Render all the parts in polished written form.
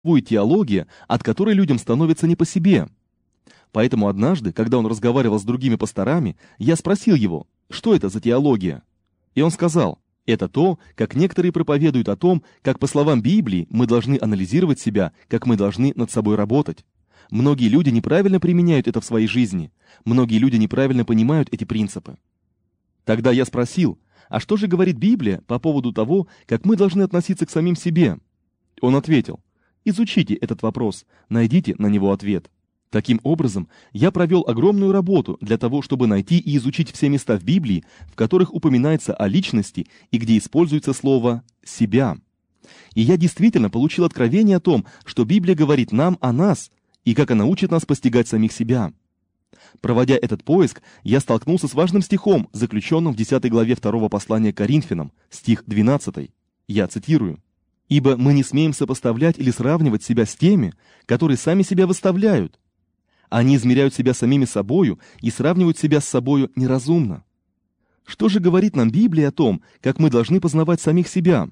теология, от которой людям становится не по себе. Поэтому однажды, когда он разговаривал с другими пасторами, я спросил его, что это за теология? И он сказал, это то, как некоторые проповедуют о том, как по словам Библии мы должны анализировать себя, как мы должны над собой работать. Многие люди неправильно применяют это в своей жизни. Многие люди неправильно понимают эти принципы. Тогда я спросил, а что же говорит Библия по поводу того, как мы должны относиться к самим себе? Он ответил, изучите этот вопрос, найдите на него ответ. Таким образом, я провел огромную работу для того, чтобы найти и изучить все места в Библии, в которых упоминается о личности и где используется слово «себя». И я действительно получил откровение о том, что Библия говорит нам о нас, и как она учит нас постигать самих себя. Проводя этот поиск, я столкнулся с важным стихом, заключенным в 10 главе 2 послания к Коринфянам, стих 12. Я цитирую. «Ибо мы не смеем сопоставлять или сравнивать себя с теми, которые сами себя выставляют. Они измеряют себя самими собою и сравнивают себя с собою неразумно». Что же говорит нам Библия о том, как мы должны познавать самих себя?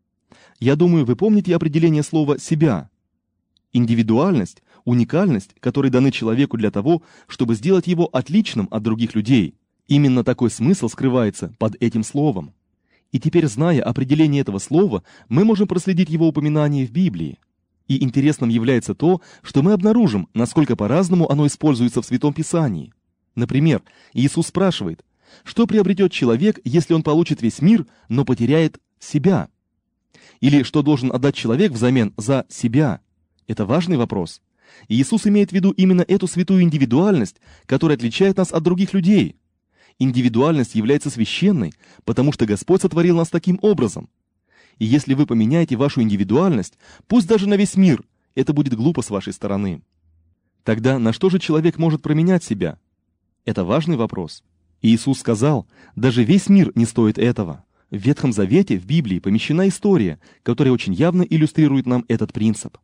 Я думаю, вы помните определение слова «себя». Индивидуальность, уникальность, которые даны человеку для того, чтобы сделать его отличным от других людей. Именно такой смысл скрывается под этим словом. И теперь, зная определение этого слова, мы можем проследить его упоминание в Библии. И интересным является то, что мы обнаружим, насколько по-разному оно используется в Святом Писании. Например, Иисус спрашивает, что приобретет человек, если он получит весь мир, но потеряет себя? Или что должен отдать человек взамен за себя? Это важный вопрос. И Иисус имеет в виду именно эту святую индивидуальность, которая отличает нас от других людей. Индивидуальность является священной, потому что Господь сотворил нас таким образом. И если вы поменяете вашу индивидуальность, пусть даже на весь мир, это будет глупо с вашей стороны. Тогда на что же человек может променять себя? Это важный вопрос. И Иисус сказал, даже весь мир не стоит этого. В Ветхом Завете, в Библии, помещена история, которая очень явно иллюстрирует нам этот принцип.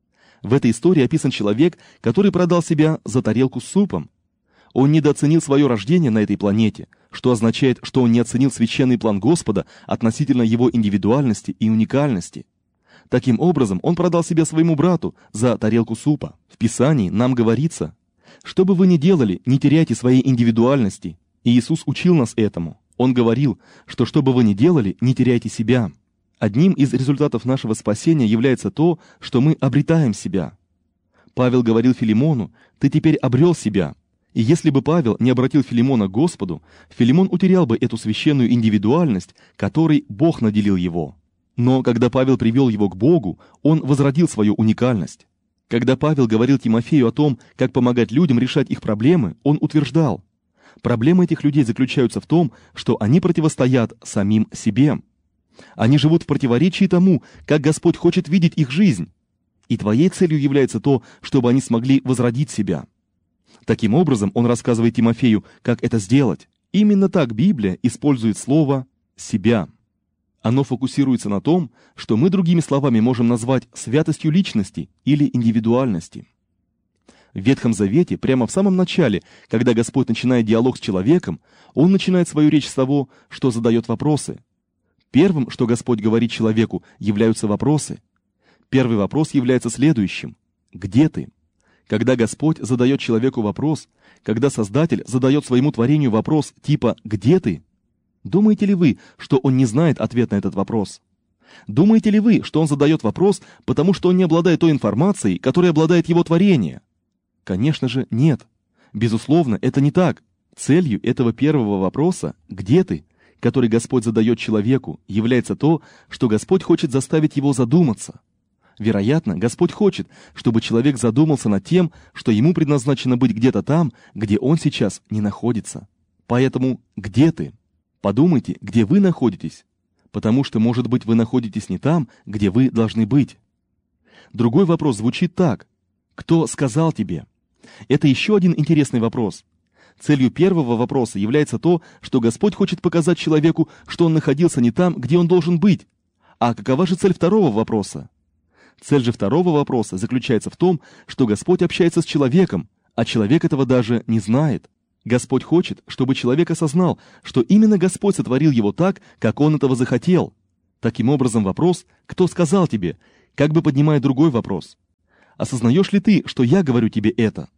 В этой истории описан человек, который продал себя за тарелку с супом. Он недооценил свое рождение на этой планете, что означает, что он не оценил священный план Господа относительно его индивидуальности и уникальности. Таким образом, он продал себя своему брату за тарелку супа. В Писании нам говорится, что бы вы ни делали, не теряйте своей индивидуальности. И Иисус учил нас этому. Он говорил, что бы вы ни делали, не теряйте себя. Одним из результатов нашего спасения является то, что мы обретаем себя. Павел говорил Филимону, «Ты теперь обрел себя». И если бы Павел не обратил Филимона к Господу, Филимон утерял бы эту священную индивидуальность, которой Бог наделил его. Но когда Павел привел его к Богу, он возродил свою уникальность. Когда Павел говорил Тимофею о том, как помогать людям решать их проблемы, он утверждал, проблемы этих людей заключаются в том, что они противостоят самим себе. Они живут в противоречии тому, как Господь хочет видеть их жизнь. И твоей целью является то, чтобы они смогли возродить себя. Таким образом, он рассказывает Тимофею, как это сделать. Именно так Библия использует слово «себя». Оно фокусируется на том, что мы другими словами можем назвать святостью личности или индивидуальности. В Ветхом Завете, прямо в самом начале, когда Господь начинает диалог с человеком, Он начинает свою речь с того, что задает вопросы. Первым, что Господь говорит человеку, являются вопросы. Первый вопрос является следующим. «Где ты?» Когда Господь задает человеку вопрос, когда Создатель задает своему творению вопрос типа «Где ты?», думаете ли вы, что Он не знает ответ на этот вопрос? Думаете ли вы, что Он задает вопрос, потому что Он не обладает той информацией, которой обладает Его творение? Конечно же, нет. Безусловно, это не так. Целью этого первого вопроса «Где ты?», который Господь задает человеку, является то, что Господь хочет заставить его задуматься. Вероятно, Господь хочет, чтобы человек задумался над тем, что ему предназначено быть где-то там, где он сейчас не находится. Поэтому где ты? Подумайте, где вы находитесь, потому что, может быть, вы находитесь не там, где вы должны быть. Другой вопрос звучит так. Кто сказал тебе? Это еще один интересный вопрос. Целью первого вопроса является то, что Господь хочет показать человеку, что он находился не там, где он должен быть. А какова же цель второго вопроса? Цель же второго вопроса заключается в том, что Господь общается с человеком, а человек этого даже не знает. Господь хочет, чтобы человек осознал, что именно Господь сотворил его так, как он этого захотел. Таким образом, вопрос «Кто сказал тебе?» как бы поднимает другой вопрос. Осознаешь ли ты, что я говорю тебе это?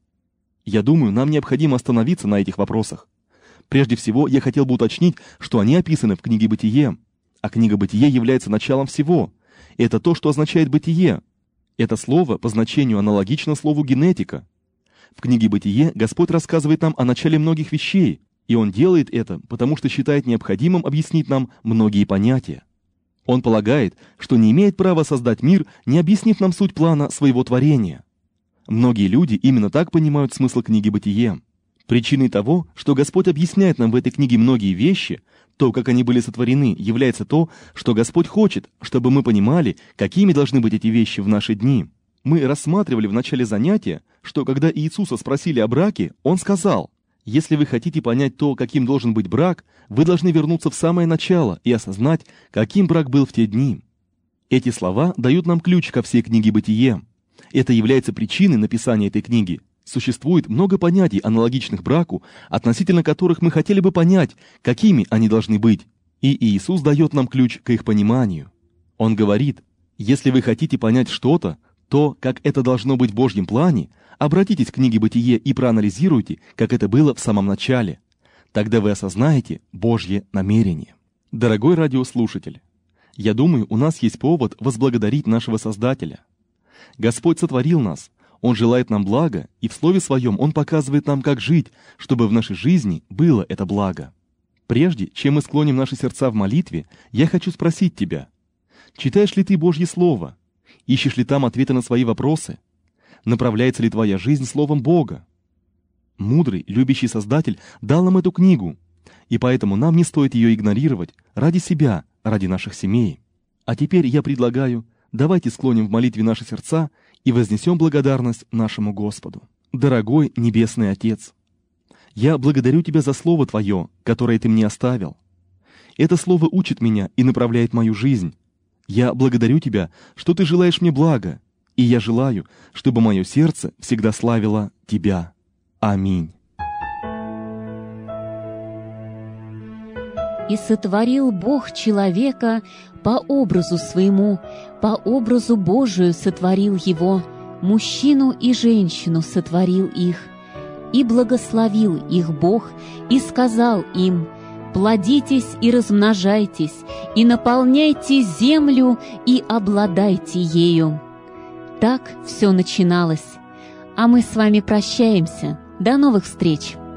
Я думаю, нам необходимо остановиться на этих вопросах. Прежде всего, я хотел бы уточнить, что они описаны в книге «Бытие». А книга «Бытие» является началом всего. Это то, что означает «бытие». Это слово по значению аналогично слову «генетика». В книге «Бытие» Господь рассказывает нам о начале многих вещей, и Он делает это, потому что считает необходимым объяснить нам многие понятия. Он полагает, что не имеет права создать мир, не объяснив нам суть плана своего творения. Многие люди именно так понимают смысл книги «Бытие». Причиной того, что Господь объясняет нам в этой книге многие вещи, то, как они были сотворены, является то, что Господь хочет, чтобы мы понимали, какими должны быть эти вещи в наши дни. Мы рассматривали в начале занятия, что когда Иисуса спросили о браке, Он сказал: «Если вы хотите понять то, каким должен быть брак, вы должны вернуться в самое начало и осознать, каким брак был в те дни». Эти слова дают нам ключ ко всей книге «Бытие». Это является причиной написания этой книги. Существует много понятий, аналогичных браку, относительно которых мы хотели бы понять, какими они должны быть. И Иисус дает нам ключ к их пониманию. Он говорит: если вы хотите понять что-то, то, как это должно быть в Божьем плане, обратитесь к книге «Бытие» и проанализируйте, как это было в самом начале. Тогда вы осознаете Божье намерение. Дорогой радиослушатель, я думаю, у нас есть повод возблагодарить нашего Создателя. Господь сотворил нас, Он желает нам блага, и в Слове Своем Он показывает нам, как жить, чтобы в нашей жизни было это благо. Прежде чем мы склоним наши сердца в молитве, я хочу спросить тебя: читаешь ли ты Божье Слово? Ищешь ли там ответы на свои вопросы? Направляется ли твоя жизнь Словом Бога? Мудрый, любящий Создатель дал нам эту книгу, и поэтому нам не стоит ее игнорировать ради себя, ради наших семей. А теперь я предлагаю, давайте склоним в молитве наши сердца и вознесем благодарность нашему Господу. Дорогой Небесный Отец, я благодарю Тебя за Слово Твое, которое Ты мне оставил. Это Слово учит меня и направляет мою жизнь. Я благодарю Тебя, что Ты желаешь мне блага, и я желаю, чтобы мое сердце всегда славило Тебя. Аминь. «И сотворил Бог человека по образу своему, по образу Божию сотворил его, мужчину и женщину сотворил их. И благословил их Бог, и сказал им: плодитесь и размножайтесь, и наполняйте землю, и обладайте ею». Так все начиналось. А мы с вами прощаемся. До новых встреч!